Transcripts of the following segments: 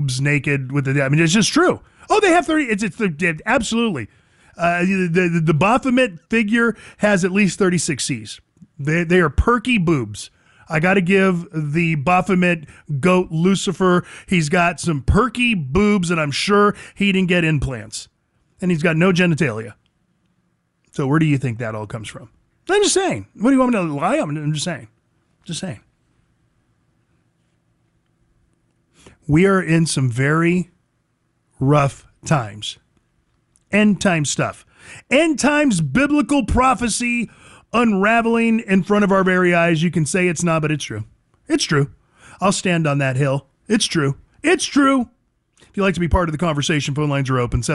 boobs naked with the. I mean, it's just true. Oh, they have 30. It's absolutely. The Baphomet figure has at least 36 C's. They are perky boobs. I got to give the Baphomet goat Lucifer, he's got some perky boobs, and I'm sure he didn't get implants. And he's got no genitalia. So where do you think that all comes from? I'm just saying. What do you want me to lie? I'm just saying. Just saying. We are in some very rough times. End time stuff. End times biblical prophecy unraveling in front of our very eyes. You can say it's not, but it's true. It's true. I'll stand on that hill. It's true. It's true. If you'd like to be part of the conversation, phone lines are open,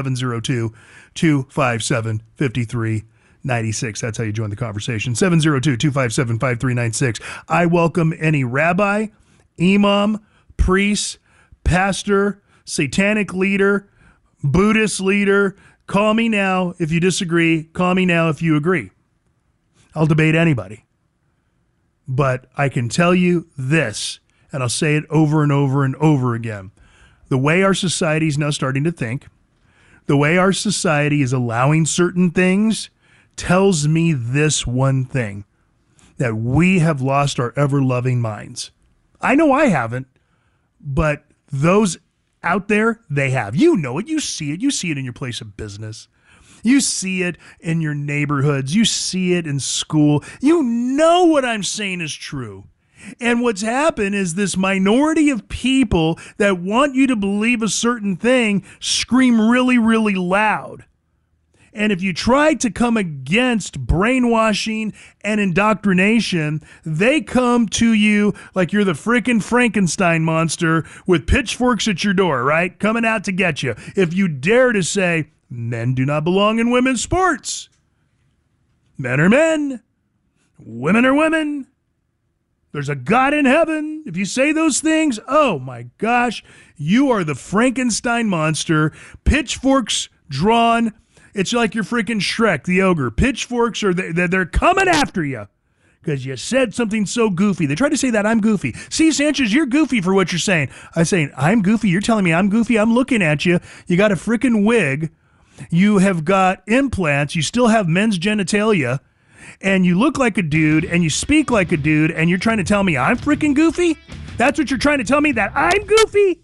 702-257-5396. That's how you join the conversation, 702-257-5396. I welcome any rabbi, imam, priest, pastor, satanic leader, Buddhist leader. Call me now if you disagree. Call me now if you agree. I'll debate anybody. But I can tell you this, and I'll say it over and over and over again. The way our society is now starting to think, the way our society is allowing certain things, tells me this one thing, that we have lost our ever-loving minds. I know I haven't, but those out there, they have. You know it. You see it. You see it in your place of business. You see it in your neighborhoods. You see it in school. You know what I'm saying is true. And what's happened is this minority of people that want you to believe a certain thing scream really, really loud. And if you try to come against brainwashing and indoctrination, they come to you like you're the frickin' Frankenstein monster with pitchforks at your door, right? Coming out to get you. If you dare to say, men do not belong in women's sports. Men are men. Women are women. There's a God in heaven. If you say those things, oh my gosh, you are the Frankenstein monster. Pitchforks drawn. It's like you're freaking Shrek, the ogre. Pitchforks are they're coming after you because you said something so goofy. They try to say that I'm goofy. See, Sanchez, you're goofy for what you're saying. I'm saying I'm goofy. You're telling me I'm goofy. I'm looking at you. You got a freaking wig. You have got implants. You still have men's genitalia. And you look like a dude. And you speak like a dude. And you're trying to tell me I'm freaking goofy? That's what you're trying to tell me? That I'm goofy?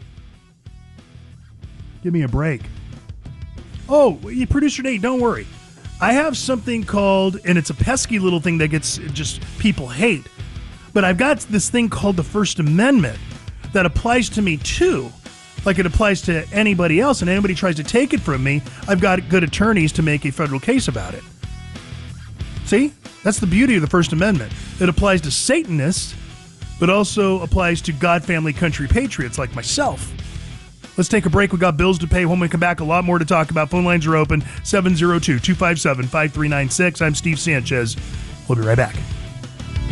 Give me a break. Oh, producer Nate, don't worry. I have something called, and it's a pesky little thing that gets just people hate, but I've got this thing called the First Amendment that applies to me too, like it applies to anybody else, and anybody tries to take it from me, I've got good attorneys to make a federal case about it. See? That's the beauty of the First Amendment. It applies to Satanists, but also applies to God, family, country patriots like myself. Let's take a break. We got bills to pay. When we come back, a lot more to talk about. Phone lines are open, 702-257-5396. I'm Steve Sanchez. We'll be right back.